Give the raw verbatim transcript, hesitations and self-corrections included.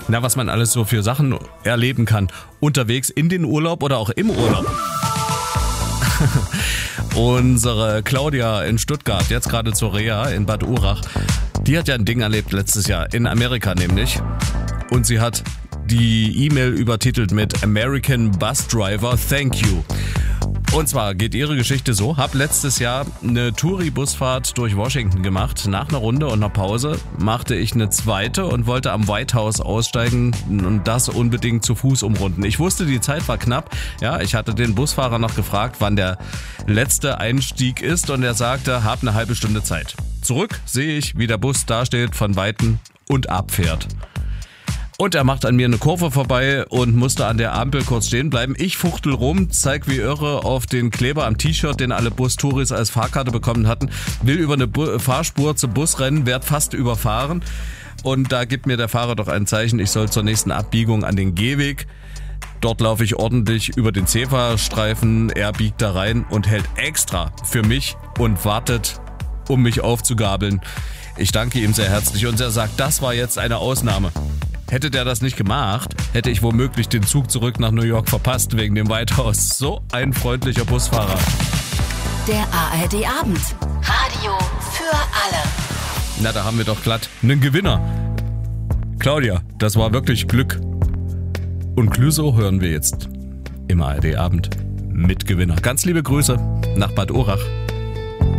Na, was man alles so für Sachen erleben kann. Unterwegs in den Urlaub oder auch im Urlaub. Unsere Claudia in Stuttgart, jetzt gerade zur Reha in Bad Urach, die hat ja ein Ding erlebt letztes Jahr, in Amerika nämlich. Und sie hat die E-Mail übertitelt mit American Bus Driver, thank you. Und zwar geht ihre Geschichte so: Hab letztes Jahr eine Touri-Busfahrt durch Washington gemacht. Nach einer Runde und einer Pause machte ich eine zweite und wollte am White House aussteigen und das unbedingt zu Fuß umrunden. Ich wusste, die Zeit war knapp. Ja, ich hatte den Busfahrer noch gefragt, wann der letzte Einstieg ist, und er sagte, hab eine halbe Stunde Zeit. Zurück sehe ich, wie der Bus dasteht, von Weitem und abfährt. Und er macht an mir eine Kurve vorbei und musste an der Ampel kurz stehen bleiben. Ich fuchtel rum, zeig wie irre auf den Kleber am T-Shirt, den alle Bus-Touris als Fahrkarte bekommen hatten, will über eine Bu- Fahrspur zum Bus rennen, werd fast überfahren. Und da gibt mir der Fahrer doch ein Zeichen, ich soll zur nächsten Abbiegung an den Gehweg. Dort laufe ich ordentlich über den Zebrastreifen, er biegt da rein und hält extra für mich und wartet, um mich aufzugabeln. Ich danke ihm sehr herzlich und er sagt, das war jetzt eine Ausnahme. Hätte der das nicht gemacht, hätte ich womöglich den Zug zurück nach New York verpasst wegen dem White House. So ein freundlicher Busfahrer. Der A R D Abend. Radio für alle. Na, da haben wir doch glatt einen Gewinner. Claudia, das war wirklich Glück. Und Clüso hören wir jetzt im A R D Abend mit Gewinner. Ganz liebe Grüße nach Bad Urach.